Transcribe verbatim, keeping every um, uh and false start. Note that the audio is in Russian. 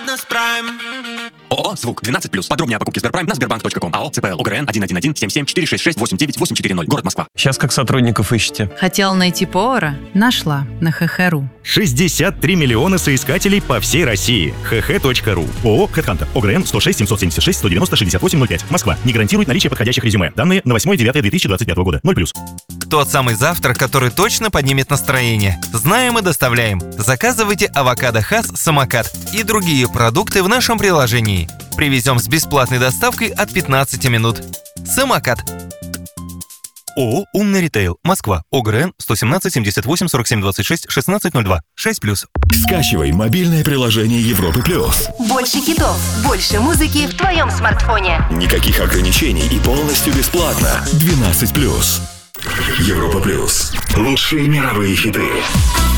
с Прайм. ООО «Звук» двенадцать плюс. Подробнее о покупке Сберпрайм на сбербанк точка ком. АО ЦПЛ ОГРН один один один семь семь четыре шесть шесть восемь девять восемь четыре ноль. Город Москва. Сейчас как сотрудников ищете? Хотела найти повара? Нашла на ха ха точка ру. шестьдесят три миллиона соискателей по всей России. ха ха точка ру. ООО «Хэдхантер». ОГРН сто шесть семьсот семьдесят шесть сто девяносто шестьдесят восемь ноль пять. Москва. Не гарантирует наличие подходящих резюме. Данные на восьмое девятое две тысячи двадцать пятого года. ноль плюс. Тот самый завтрак, который точно поднимет настроение. Знаем и доставляем. Заказывайте авокадо Хас Самокат и другие продукты в нашем приложении. Привезем с бесплатной доставкой от пятнадцати минут. Самокат. ООО «Умный ритейл». Москва. ОГРН сто семнадцать семьдесят восемь сорок семь двадцать шесть шестнадцать ноль два. шесть плюс. Скачивай мобильное приложение Европы плюс. Больше хитов, больше музыки в твоем смартфоне. Никаких ограничений и полностью бесплатно. двенадцать плюс. Европа плюс. Лучшие мировые хиты.